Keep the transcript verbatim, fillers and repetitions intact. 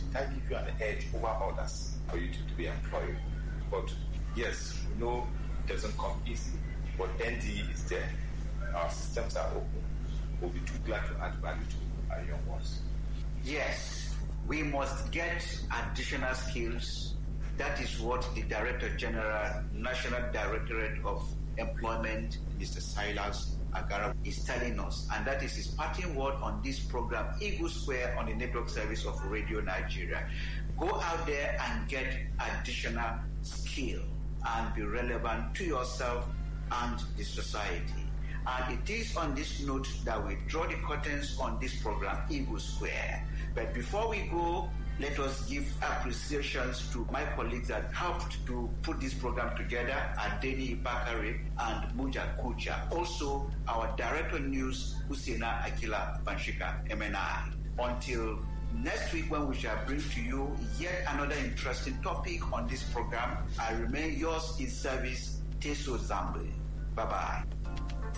can give you an edge over others for you to, to be employed. But yes, we know it doesn't come easy, but N D E is there. Our systems are open. We'll be too glad to add value to our young ones. Yes, we must get additional skills. That is what the Director General, National Directorate of Employment, Mister Silas Agara, is telling us. And that is his parting word on this program, Eagle Square, on the network service of Radio Nigeria. Go out there and get additional skill and be relevant to yourself and the society. And it is on this note that we draw the curtains on this program, Eagle Square. But before we go, let us give appreciations to my colleagues that helped to put this program together, Adeni Bakare and Muja Kucha. Also, our Director of News, Husseina Akila Banshika, M N I. Until next week, when we shall bring to you yet another interesting topic on this program, I remain yours in service, Teso Zambi. Bye-bye.